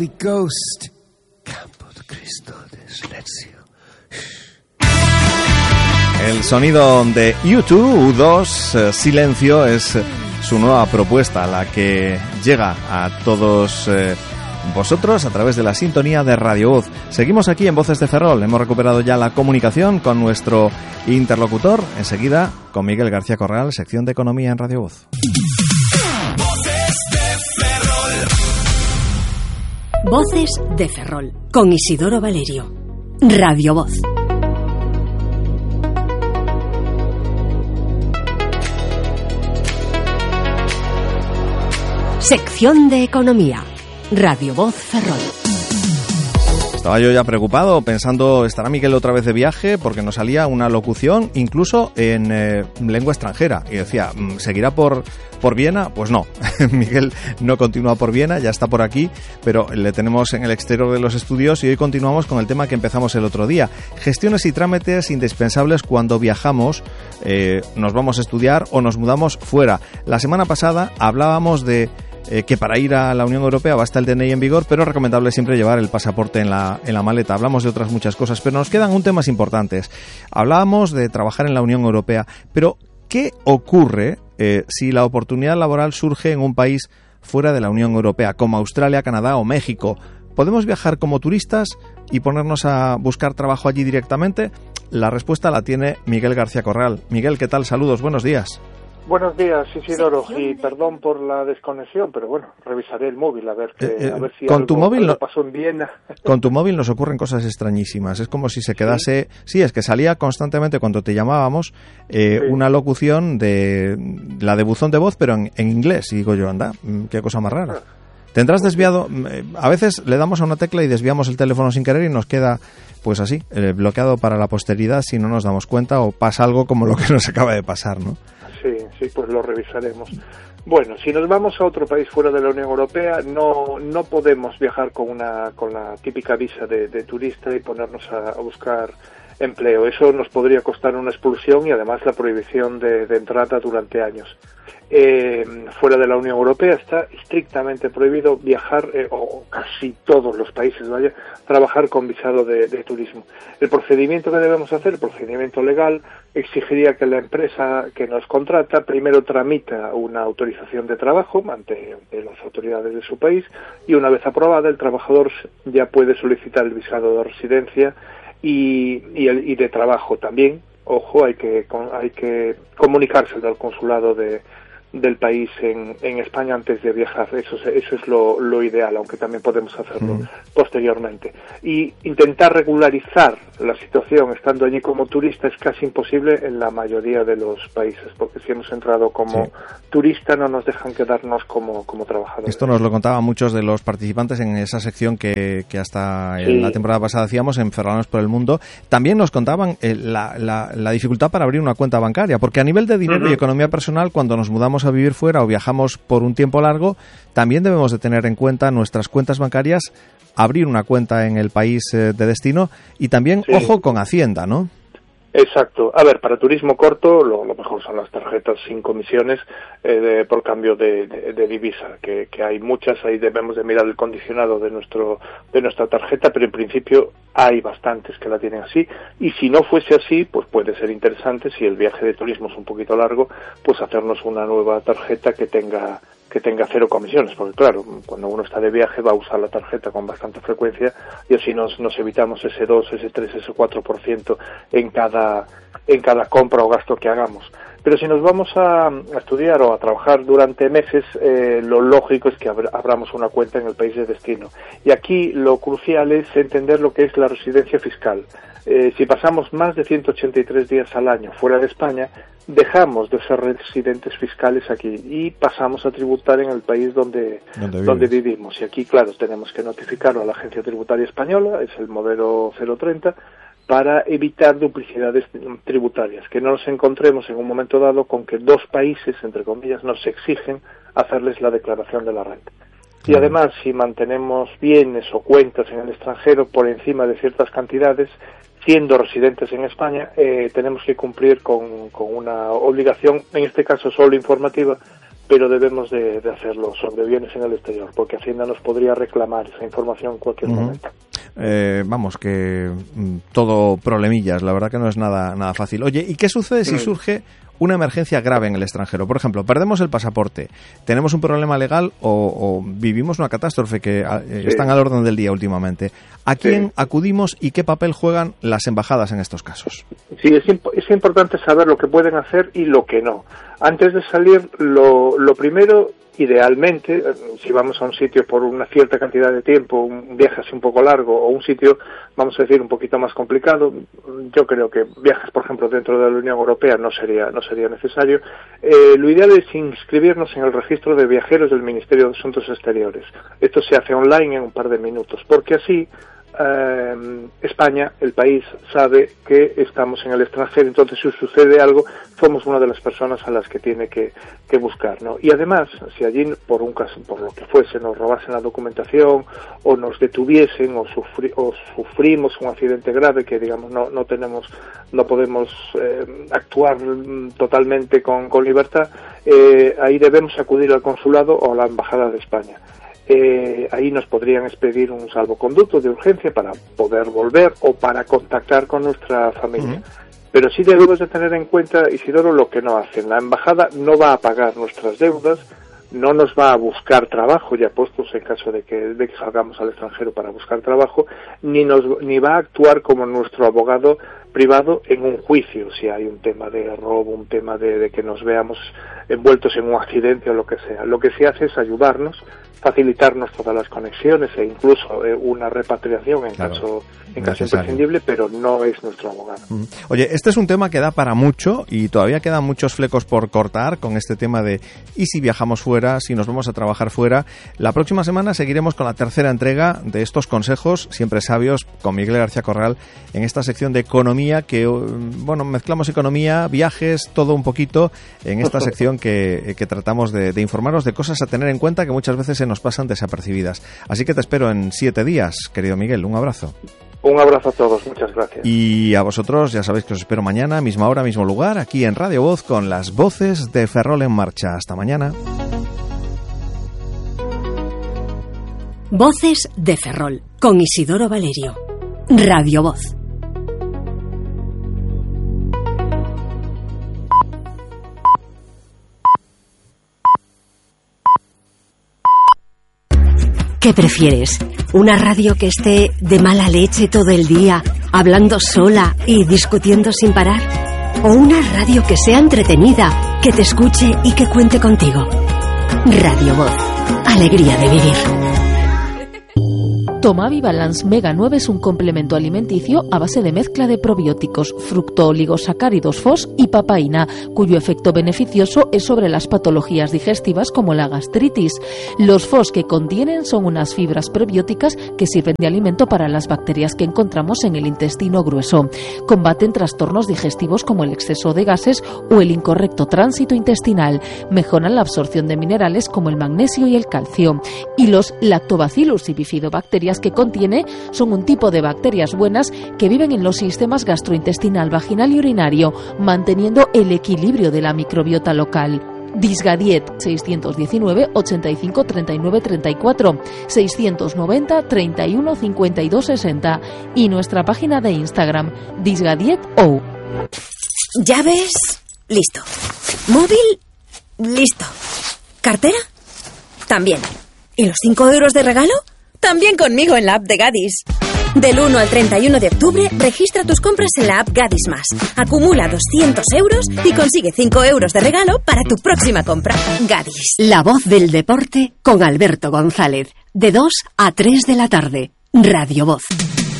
Holy Ghost. Campo de Cristo de silencio. El sonido de U2, U2, Silencio, es su nueva propuesta, la que llega a todos vosotros a través de la sintonía de Radio Voz. Seguimos aquí en Voces de Ferrol. Hemos recuperado ya la comunicación con nuestro interlocutor. Enseguida con Miguel García Corral, sección de Economía en Radio Voz. Voces de Ferrol. Voces de Ferrol, con Isidoro Valerio. Radio Voz. Sección de Economía. Radio Voz Ferrol. Estaba yo ya preocupado, pensando, ¿estará Miguel otra vez de viaje? Porque nos salía una locución incluso en lengua extranjera. Y decía, ¿seguirá por Viena? Pues no, Miguel no continúa por Viena, ya está por aquí, pero le tenemos en el exterior de los estudios y hoy continuamos con el tema que empezamos el otro día. Gestiones y trámites indispensables cuando viajamos, nos vamos a estudiar o nos mudamos fuera. La semana pasada hablábamos de que para ir a la Unión Europea basta el DNI en vigor, pero es recomendable siempre llevar el pasaporte en la maleta. Hablamos de otras muchas cosas, pero nos quedan aún temas importantes. Hablábamos de trabajar en la Unión Europea, pero ¿qué ocurre si la oportunidad laboral surge en un país fuera de la Unión Europea, como Australia, Canadá o México? ¿Podemos viajar como turistas y ponernos a buscar trabajo allí directamente? La respuesta la tiene Miguel García Corral. Miguel, ¿qué tal? Saludos, buenos días. Buenos días, Isidoro, y perdón por la desconexión, pero bueno, revisaré el móvil a ver si con tu móvil algo pasó en Viena. Con tu móvil nos ocurren cosas extrañísimas, es como si se quedase... Sí, es que salía constantemente cuando te llamábamos una locución de la de buzón de voz, pero en inglés, y digo yo, anda, qué cosa más rara. Tendrás desviado, a veces le damos a una tecla y desviamos el teléfono sin querer y nos queda, pues así, bloqueado para la posteridad si no nos damos cuenta o pasa algo como lo que nos acaba de pasar, ¿no? Sí, pues lo revisaremos. Bueno, si nos vamos a otro país fuera de la Unión Europea, no podemos viajar con la típica visa de turista y ponernos a buscar empleo. Eso nos podría costar una expulsión y además la prohibición de entrada durante años. Fuera de la Unión Europea está estrictamente prohibido viajar, o casi todos los países, trabajar con visado de turismo. El procedimiento que debemos hacer, el procedimiento legal, exigiría que la empresa que nos contrata primero tramita una autorización de trabajo ante las autoridades de su país y una vez aprobada el trabajador ya puede solicitar el visado de residencia y de trabajo también. Ojo, hay que comunicárselo al consulado del país en España antes de viajar. Eso es lo ideal, aunque también podemos hacerlo posteriormente. Y intentar regularizar la situación estando allí como turista es casi imposible en la mayoría de los países, porque si hemos entrado como turista no nos dejan quedarnos como trabajadores. Esto nos lo contaban muchos de los participantes en esa sección que hasta en la temporada pasada hacíamos en Ferranos por el Mundo. También nos contaban la dificultad para abrir una cuenta bancaria, porque a nivel de dinero y economía personal, cuando nos mudamos a vivir fuera o viajamos por un tiempo largo, también debemos de tener en cuenta nuestras cuentas bancarias, abrir una cuenta en el país de destino y también, ojo, con Hacienda, ¿no? Exacto. A ver, para turismo corto lo mejor son las tarjetas sin comisiones por cambio de divisa, que hay muchas, ahí debemos de mirar el condicionado de nuestra tarjeta, pero en principio hay bastantes que la tienen así, y si no fuese así, pues puede ser interesante, si el viaje de turismo es un poquito largo, pues hacernos una nueva tarjeta que tenga 0 comisiones, porque claro, cuando uno está de viaje va a usar la tarjeta con bastante frecuencia y así nos evitamos ese 2, ese 3, ese 4% en cada compra o gasto que hagamos. Pero si nos vamos a estudiar o a trabajar durante meses, lo lógico es que abramos una cuenta en el país de destino. Y aquí lo crucial es entender lo que es la residencia fiscal. Si pasamos más de 183 días al año fuera de España, dejamos de ser residentes fiscales aquí y pasamos a tributar en el país donde vivimos. Y aquí, claro, tenemos que notificarlo a la Agencia Tributaria Española, es el modelo 030, para evitar duplicidades tributarias, que no nos encontremos en un momento dado con que 2 países, entre comillas, nos exigen hacerles la declaración de la renta. Y además, si mantenemos bienes o cuentas en el extranjero por encima de ciertas cantidades, siendo residentes en España, tenemos que cumplir con una obligación, en este caso solo informativa, pero debemos de hacerlo sobre bienes en el exterior, porque Hacienda nos podría reclamar esa información en cualquier momento. Vamos, que todo problemillas, la verdad que no es nada fácil. Oye, ¿y qué sucede si surge una emergencia grave en el extranjero? Por ejemplo, perdemos el pasaporte, tenemos un problema legal o vivimos una catástrofe que están al orden del día últimamente. ¿A quién acudimos y qué papel juegan las embajadas en estos casos? Sí, es importante saber lo que pueden hacer y lo que no. Antes de salir, lo primero, idealmente, si vamos a un sitio por una cierta cantidad de tiempo, un viaje así un poco largo o un sitio, vamos a decir, un poquito más complicado, yo creo que viajes, por ejemplo, dentro de la Unión Europea no sería necesario. Lo ideal es inscribirnos en el registro de viajeros del Ministerio de Asuntos Exteriores. Esto se hace online en un par de minutos, porque así España, el país, sabe que estamos en el extranjero, entonces si sucede algo, somos una de las personas a las que tiene que buscar, ¿no? Y además, si allí por un caso, por lo que fuese, nos robasen la documentación o nos detuviesen o sufrimos un accidente grave que, digamos, no podemos actuar totalmente con libertad, ahí debemos acudir al consulado o a la embajada de España. Ahí nos podrían expedir un salvoconducto de urgencia para poder volver o para contactar con nuestra familia. Pero sí debemos de tener en cuenta, Isidoro, lo que no hacen. La embajada no va a pagar nuestras deudas, no nos va a buscar trabajo, ya puestos en caso de que salgamos al extranjero para buscar trabajo, ni va a actuar como nuestro abogado privado en un juicio, si hay un tema de robo, un tema de que nos veamos envueltos en un accidente o lo que sea. Lo que se hace es ayudarnos, facilitarnos todas las conexiones e incluso una repatriación en caso imprescindible, pero no es nuestro abogado. Oye, este es un tema que da para mucho y todavía quedan muchos flecos por cortar con este tema de ¿y si viajamos fuera, si nos vamos a trabajar fuera? La próxima semana seguiremos con la tercera entrega de estos consejos siempre sabios con Miguel García Corral en esta sección de economía que, bueno, mezclamos economía, viajes, todo un poquito en esta sección que tratamos de informaros de cosas a tener en cuenta que muchas veces se nos pasan desapercibidas. Así que te espero en 7 días, querido Miguel. Un abrazo. Un abrazo a todos, muchas gracias. Y a vosotros, ya sabéis que os espero mañana, misma hora, mismo lugar, aquí en Radio Voz, con las voces de Ferrol en marcha. Hasta mañana. Voces de Ferrol, con Isidoro Valerio. Radio Voz. ¿Qué prefieres? ¿Una radio que esté de mala leche todo el día, hablando sola y discutiendo sin parar? ¿O una radio que sea entretenida, que te escuche y que cuente contigo? Radio Voz. Alegría de vivir. Tomavi Balance Mega 9 es un complemento alimenticio a base de mezcla de probióticos, fructooligosacáridos FOS y papaína, cuyo efecto beneficioso es sobre las patologías digestivas como la gastritis. Los FOS que contienen son unas fibras prebióticas que sirven de alimento para las bacterias que encontramos en el intestino grueso. Combaten trastornos digestivos como el exceso de gases o el incorrecto tránsito intestinal. Mejoran la absorción de minerales como el magnesio y el calcio. Y los Lactobacillus y bifidobacterias que contiene son un tipo de bacterias buenas que viven en los sistemas gastrointestinal, vaginal y urinario, manteniendo el equilibrio de la microbiota local. Disgadiet 619 85 39 34 690 31 52 60 y nuestra página de Instagram disgadietou. ¿Llaves? Listo. ¿Móvil? Listo. ¿Cartera? También. ¿Y los 5 euros de regalo? También conmigo en la app de Gadis. Del 1 al 31 de octubre, registra tus compras en la app Gadis Más. Acumula 200 euros y consigue 5 euros de regalo para tu próxima compra. Gadis. La voz del deporte con Alberto González. De 2 a 3 de la tarde. Radio Voz.